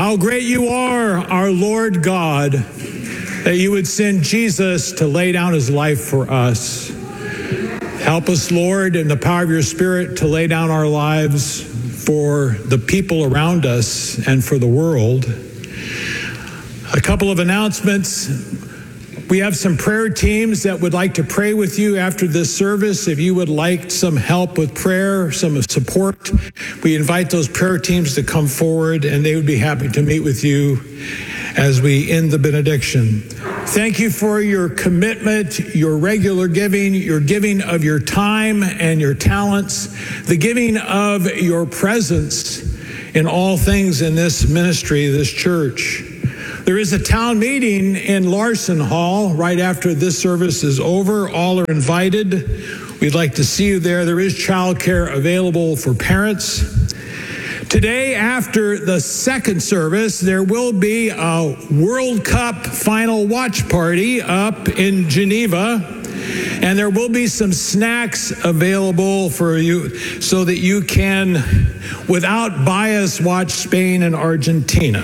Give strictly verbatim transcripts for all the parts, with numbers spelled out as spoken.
how great you are, our Lord God, that you would send Jesus to lay down his life for us. Help us, Lord, in the power of your Spirit to lay down our lives for the people around us and for the world. A couple of announcements. We have some prayer teams that would like to pray with you after this service. If you would like some help with prayer, some support, we invite those prayer teams to come forward, and they would be happy to meet with you as we end the benediction. Thank you for your commitment, your regular giving, your giving of your time and your talents, the giving of your presence in all things in this ministry, this church. There is a town meeting in Larson Hall right after this service is over. All are invited. We'd like to see you there. There is childcare available for parents. Today, after the second service, there will be a World Cup final watch party up in Geneva, and there will be some snacks available for you so that you can, without bias, watch Spain and Argentina.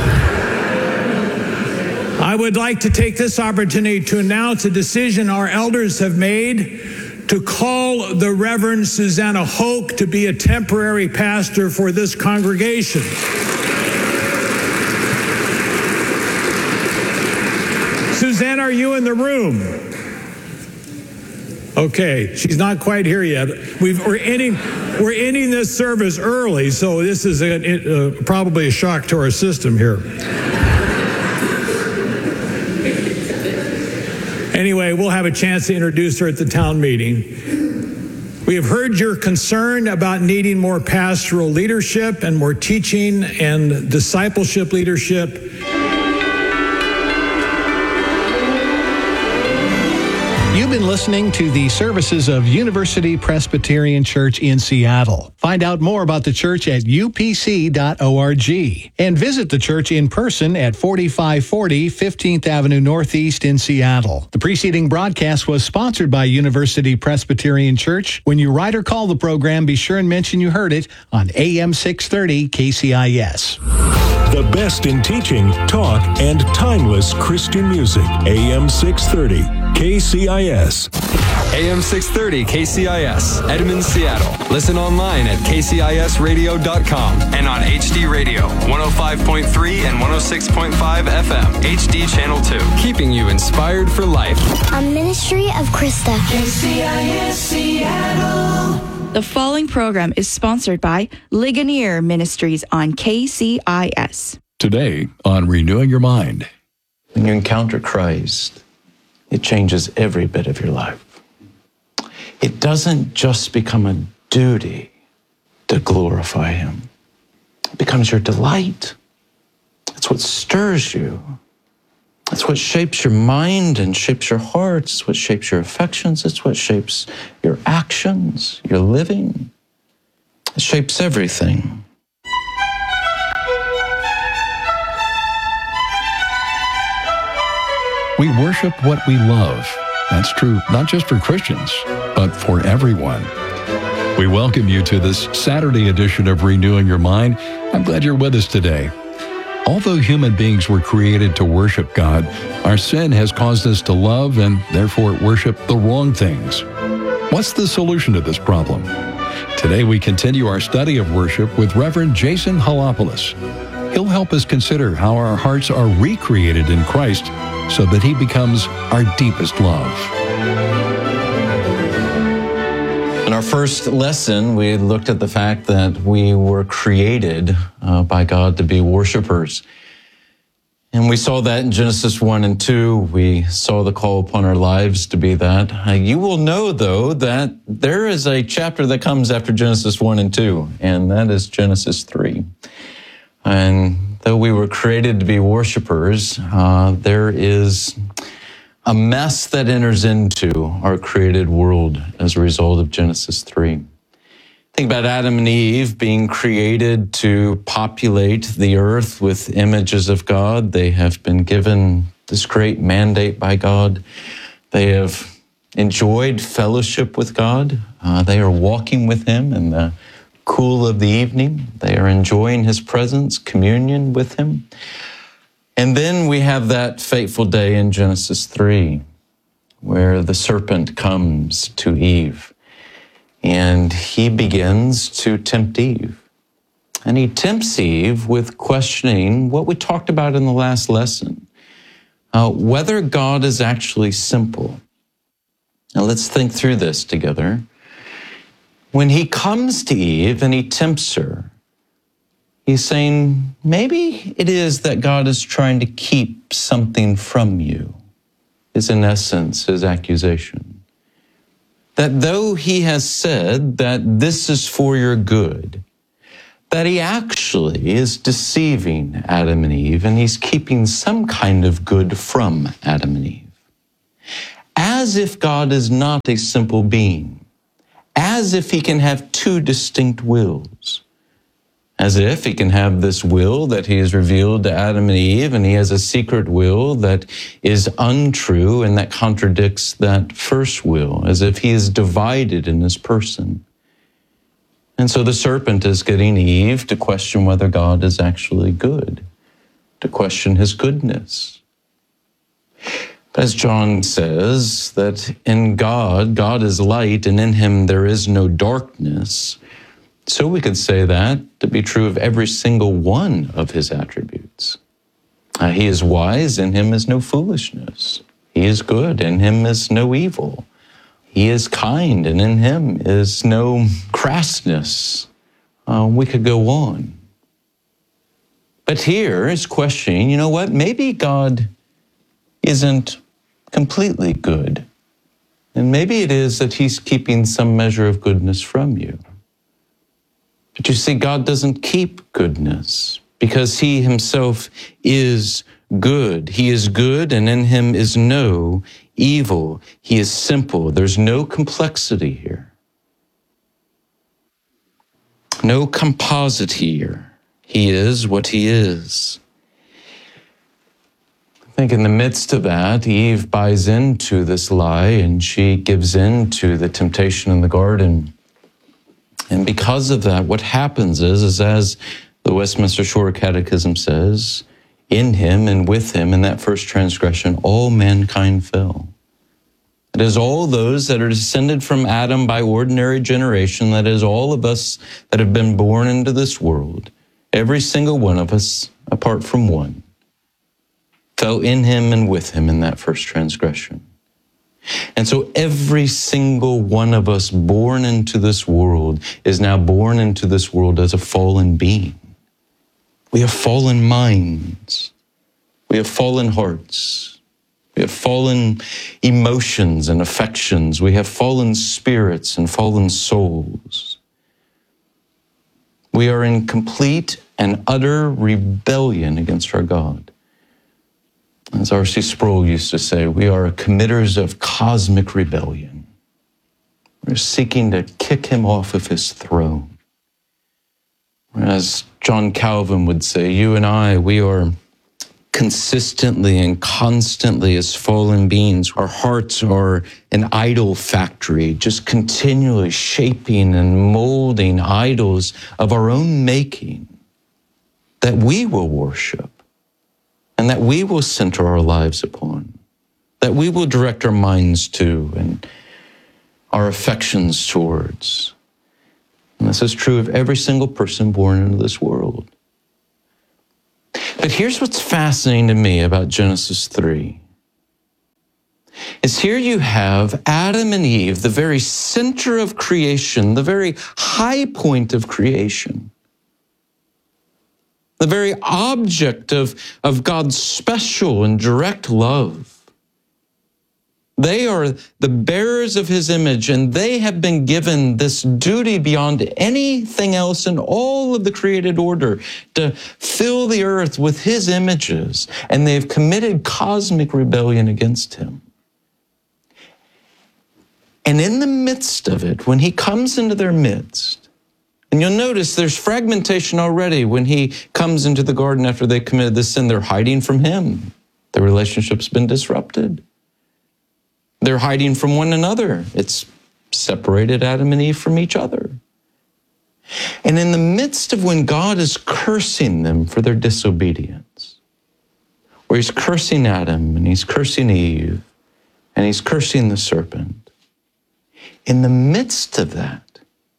I would like to take this opportunity to announce a decision our elders have made to call the Reverend Susanna Hoke to be a temporary pastor for this congregation. Susanna, are you in the room? Okay, she's not quite here yet. We've, we're ending we're ending this service early, so this is a, uh, probably a shock to our system here. Anyway, we'll have a chance to introduce her at the town meeting. We have heard your concern about needing more pastoral leadership and more teaching and discipleship leadership. You've been listening to the services of University Presbyterian Church in Seattle. Find out more about the church at u p c dot org and visit the church in person at forty-five forty fifteenth Avenue Northeast in Seattle. The preceding broadcast was sponsored by University Presbyterian Church. When you write or call the program, be sure and mention you heard it on A M six thirty K C I S. The best in teaching, talk, and timeless Christian music. A M six thirty K C I S. A M six thirty K C I S, Edmonds, Seattle. Listen online at k c i s radio dot com and on H D Radio, one oh five point three and one oh six point five F M, H D Channel two. Keeping you inspired for life. A ministry of Krista. K C I S Seattle. The following program is sponsored by Ligonier Ministries on K C I S. Today on Renewing Your Mind. When you encounter Christ, it changes every bit of your life. It doesn't just become a duty to glorify Him. It becomes your delight. It's what stirs you. It's what shapes your mind and shapes your heart. It's what shapes your affections. It's what shapes your actions, your living. It shapes everything. We worship what we love. That's true not just for Christians, but for everyone. We welcome you to this Saturday edition of Renewing Your Mind. I'm glad you're with us today. Although human beings were created to worship God, our sin has caused us to love and therefore worship the wrong things. What's the solution to this problem? Today we continue our study of worship with Reverend Jason Halopoulos. He'll help us consider how our hearts are recreated in Christ so that He becomes our deepest love. In our first lesson, we looked at the fact that we were created uh, by God to be worshipers. And we saw that in Genesis one and two. We saw the call upon our lives to be that. Uh, you will know, though, that there is a chapter that comes after Genesis one and two, and that is Genesis three. And though we were created to be worshipers, uh, there is a mess that enters into our created world as a result of Genesis three. Think about Adam and Eve being created to populate the earth with images of God. They have been given this great mandate by God. They have enjoyed fellowship with God. Uh, they are walking with Him in the cool of the evening. They are enjoying his presence, communion with him. And then we have that fateful day in Genesis three, where the serpent comes to Eve, and he begins to tempt Eve. And he tempts Eve with questioning what we talked about in the last lesson, uh, whether God is actually simple. Now let's think through this together. When he comes to Eve and he tempts her, he's saying, maybe it is that God is trying to keep something from you, is in essence his accusation. That though he has said that this is for your good, that he actually is deceiving Adam and Eve, and he's keeping some kind of good from Adam and Eve. As if God is not a simple being, as if he can have two distinct wills, as if he can have this will that he has revealed to Adam and Eve, and he has a secret will that is untrue and that contradicts that first will, as if he is divided in his person. And so the serpent is getting Eve to question whether God is actually good, to question his goodness. As John says, that in God, God is light, and in him there is no darkness. So we could say that to be true of every single one of his attributes. Uh, he is wise, in him is no foolishness. He is good, in him is no evil. He is kind, and in him is no crassness. Uh, we could go on. But here is questioning, you know what? Maybe God isn't completely good. And maybe it is that he's keeping some measure of goodness from you. But you see, God doesn't keep goodness because he himself is good. He is good, and in him is no evil. He is simple. There's no complexity here. No composite here. He is what he is. I think in the midst of that, Eve buys into this lie, and she gives in to the temptation in the garden. And because of that, what happens is, is as the Westminster Shorter Catechism says, in him and with him, in that first transgression, all mankind fell. It is all those that are descended from Adam by ordinary generation, that is all of us that have been born into this world, every single one of us, apart from one, fell in him and with him in that first transgression. And so every single one of us born into this world is now born into this world as a fallen being. We have fallen minds. We have fallen hearts. We have fallen emotions and affections. We have fallen spirits and fallen souls. We are in complete and utter rebellion against our God. As R C Sproul used to say, we are committers of cosmic rebellion. We're seeking to kick him off of his throne. As John Calvin would say, you and I, we are consistently and constantly as fallen beings. Our hearts are an idol factory, just continually shaping and molding idols of our own making that we will worship and that we will center our lives upon, that we will direct our minds to and our affections towards. And this is true of every single person born into this world. But here's what's fascinating to me about Genesis three. Is here you have Adam and Eve, the very center of creation, the very high point of creation, the very object of, of God's special and direct love. They are the bearers of his image, and they have been given this duty beyond anything else in all of the created order to fill the earth with his images, and they've committed cosmic rebellion against him. And in the midst of it, when he comes into their midst, and you'll notice there's fragmentation already when he comes into the garden after they committed this sin. They're hiding from him. The relationship's been disrupted. They're hiding from one another. It's separated Adam and Eve from each other. And in the midst of when God is cursing them for their disobedience, where he's cursing Adam and he's cursing Eve and he's cursing the serpent, in the midst of that,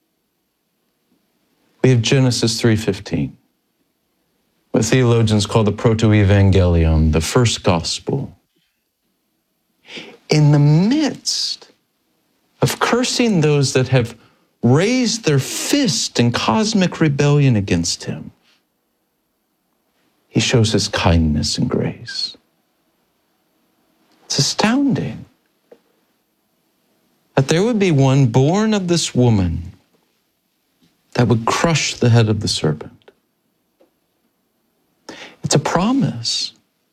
we have Genesis three fifteen, what theologians call the proto-evangelion, the first gospel. In the midst of cursing those that have raised their fist in cosmic rebellion against him, he shows his kindness and grace. It's astounding that there would be one born of this woman that would crush the head of the serpent. It's a promise.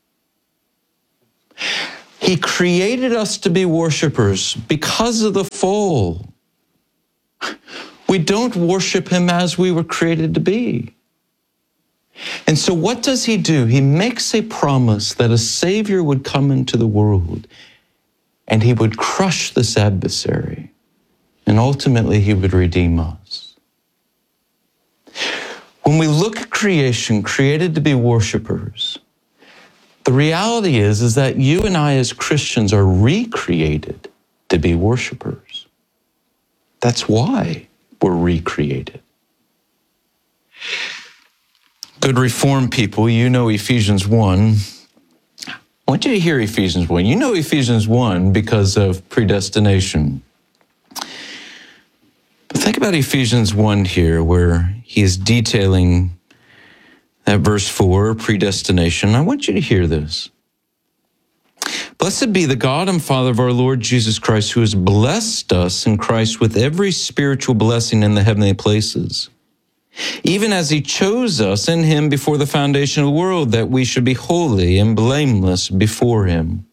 He created us to be worshipers because of the fall. We don't worship him as we were created to be. And so what does he do? He makes a promise that a Savior would come into the world and he would crush this adversary, and ultimately he would redeem us. When we look at creation, created to be worshipers, the reality is, is that you and I as Christians are recreated to be worshipers. That's why we're recreated. Good Reformed people, you know Ephesians one. I want you to hear Ephesians one. You know Ephesians one because of predestination. But think about Ephesians one here, where he is detailing that verse four, predestination. I want you to hear this. Blessed be the God and Father of our Lord Jesus Christ, who has blessed us in Christ with every spiritual blessing in the heavenly places, even as he chose us in him before the foundation of the world, that we should be holy and blameless before him.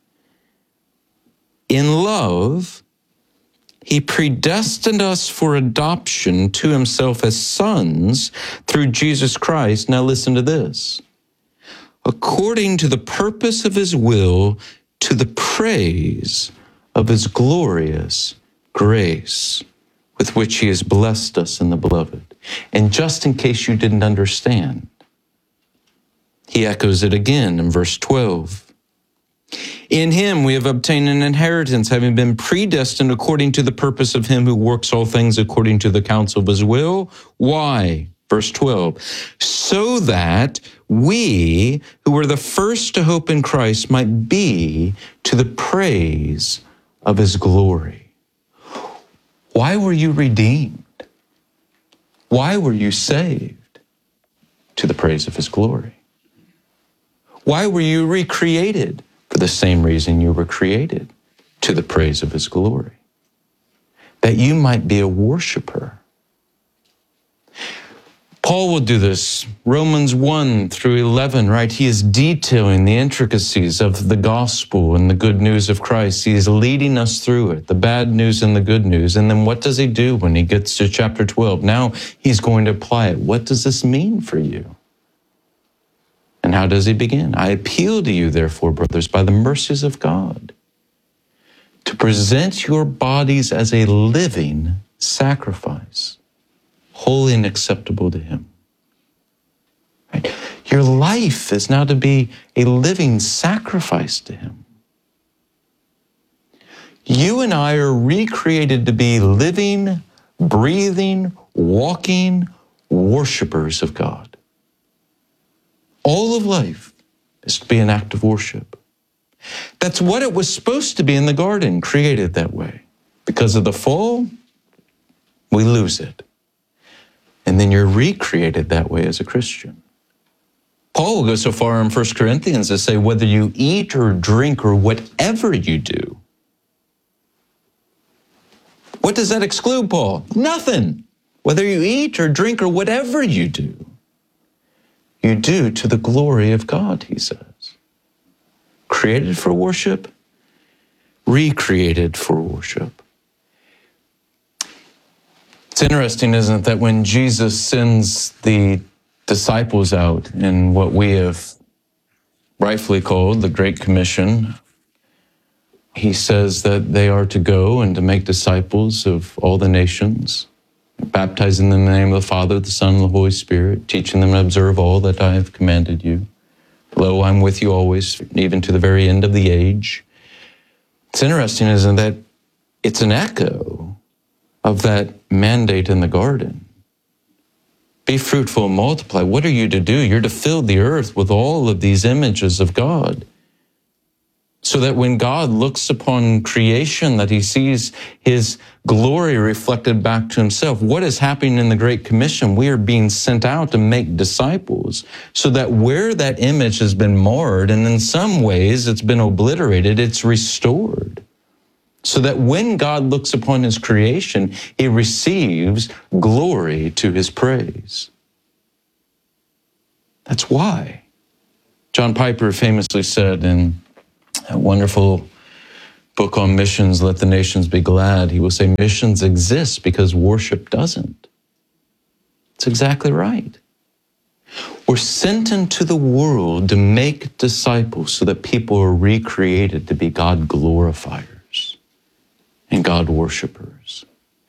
In love, he predestined us for adoption to himself as sons through Jesus Christ. Now listen to this. According to the purpose of his will, to the praise of his glorious grace, with which he has blessed us in the beloved. And just in case you didn't understand, he echoes it again in verse twelve. In him we have obtained an inheritance, having been predestined according to the purpose of him who works all things according to the counsel of his will. Why? Verse twelve. So that we, who were the first to hope in Christ, might be to the praise of his glory. Why were you redeemed? Why were you saved? To the praise of his glory. Why were you recreated? For the same reason you were created, to the praise of his glory. That you might be a worshiper. Paul will do this. Romans one through eleven, right? He is detailing the intricacies of the gospel and the good news of Christ. He is leading us through it, the bad news and the good news. And then what does he do when he gets to chapter twelve? Now he's going to apply it. What does this mean for you? And how does he begin? I appeal to you, therefore, brothers, by the mercies of God, to present your bodies as a living sacrifice, holy and acceptable to him. Right? Your life is now to be a living sacrifice to him. You and I are recreated to be living, breathing, walking worshipers of God. All of life is to be an act of worship. That's what it was supposed to be in the garden, created that way. Because of the fall, we lose it. And then you're recreated that way as a Christian. Paul will go so far in First Corinthians to say, whether you eat or drink or whatever you do. What does that exclude, Paul? Nothing. Whether you eat or drink or whatever you do, you do to the glory of God, he says. Created for worship, recreated for worship. It's interesting, isn't it, that when Jesus sends the disciples out in what we have rightfully called the Great Commission, he says that they are to go and to make disciples of all the nations baptizing them in the name of the Father, the Son, and the Holy Spirit, teaching them to observe all that I have commanded you. Lo, I'm with you always, even to the very end of the age. It's interesting, isn't it, that it's an echo of that mandate in the garden. Be fruitful and multiply. What are you to do? You're to fill the earth with all of these images of God, so that when God looks upon creation, that he sees his glory reflected back to himself. What is happening in the Great Commission? We are being sent out to make disciples, so that where that image has been marred, and in some ways it's been obliterated, it's restored. So that when God looks upon his creation, he receives glory to his praise. That's why. John Piper famously said in a wonderful book on missions, Let the Nations Be Glad, he will say, missions exist because worship doesn't. That's exactly right. We're sent into the world to make disciples so that people are recreated to be God glorifiers and God worshipers.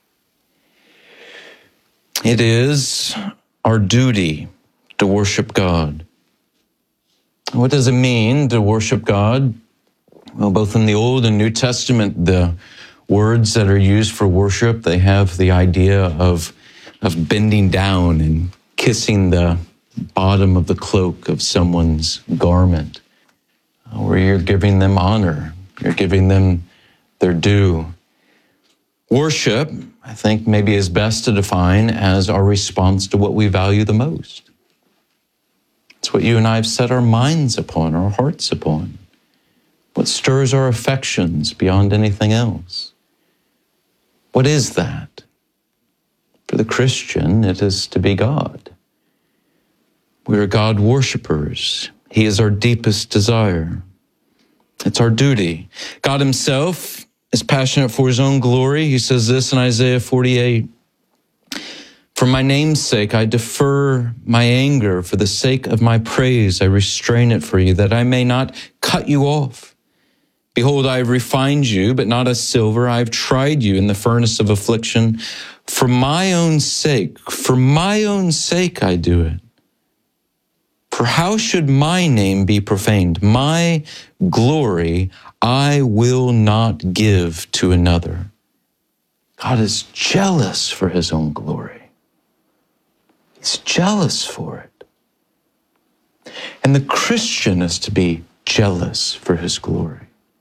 It is our duty to worship God. What does it mean to worship God? Well, both in the Old and New Testament, the words that are used for worship, they have the idea of, of bending down and kissing the bottom of the cloak of someone's garment, where you're giving them honor, you're giving them their due. Worship, I think, maybe is best to define as our response to what we value the most. It's what you and I have set our minds upon, our hearts upon. What stirs our affections beyond anything else? What is that? For the Christian, it is to be God. We are God worshipers. He is our deepest desire. It's our duty. God himself is passionate for his own glory. He says this in Isaiah forty-eight. For my name's sake, I defer my anger. For the sake of my praise, I restrain it for you, that I may not cut you off. Behold, I have refined you, but not as silver. I have tried you in the furnace of affliction. For my own sake, for my own sake I do it. For how should my name be profaned? My glory I will not give to another. God is jealous for his own glory. He's jealous for it. And the Christian is to be jealous for his glory.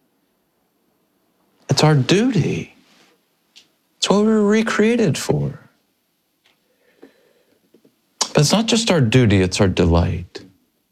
It's our duty. It's what we were recreated for. But it's not just our duty, it's our delight.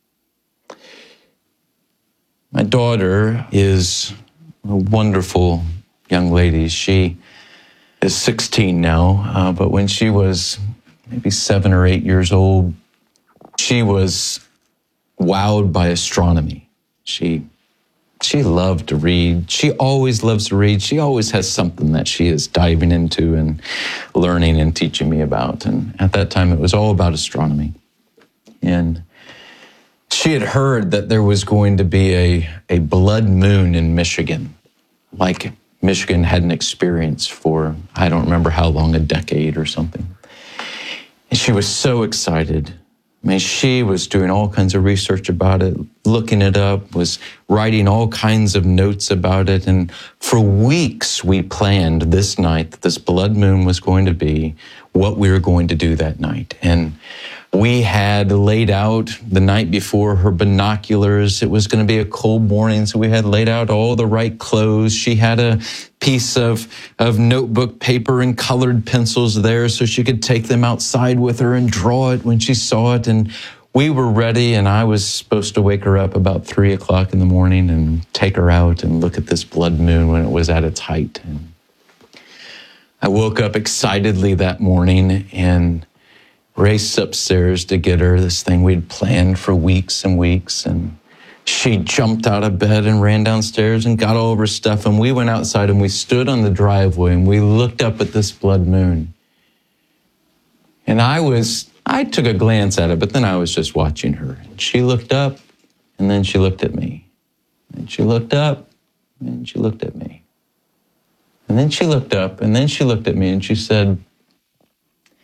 My daughter is a wonderful young lady. She is sixteen now, uh, but when she was maybe seven or eight years old, she was wowed by astronomy. She She loved to read. She always loves to read. She always has something that she is diving into and learning and teaching me about. And at that time, it was all about astronomy. And she had heard that there was going to be a, a blood moon in Michigan, like Michigan hadn't experienced for, I don't remember how long, a decade or something. And she was so excited. I mean, she was doing all kinds of research about it, looking it up, was writing all kinds of notes about it. And for weeks, we planned this night that this blood moon was going to be, what we were going to do that night. And we had laid out the night before her binoculars. It was going to be a cold morning, so we had laid out all the right clothes. She had a piece of, of notebook paper and colored pencils there so she could take them outside with her and draw it when she saw it. And we were ready, and I was supposed to wake her up about three o'clock in the morning and take her out and look at this blood moon when it was at its height. And I woke up excitedly that morning and raced upstairs to get her this thing we'd planned for weeks and weeks. And she jumped out of bed and ran downstairs and got all of her stuff. And we went outside and we stood on the driveway and we looked up at this blood moon. And I was, I took a glance at it, but then I was just watching her. And she looked up and then she looked at me. And she looked up and she looked at me. And then she looked up and then she looked at me and she said,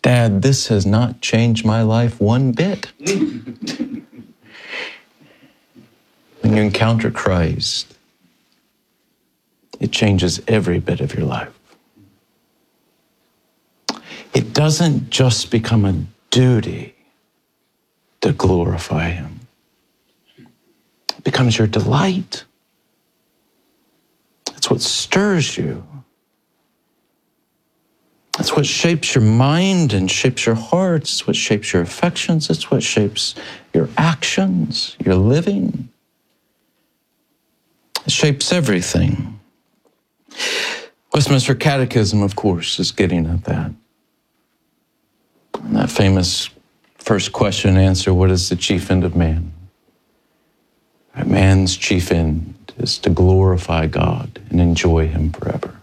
Dad, this has not changed my life one bit. When you encounter Christ, it changes every bit of your life. It doesn't just become a duty to glorify Him. It becomes your delight. It's what stirs you. It's what shapes your mind and shapes your heart. It's what shapes your affections. It's what shapes your actions, your living. It shapes everything. Westminster Catechism, of course, is getting at that. And that famous first question and answer, what is the chief end of man? Man's chief end is to glorify God and enjoy Him forever.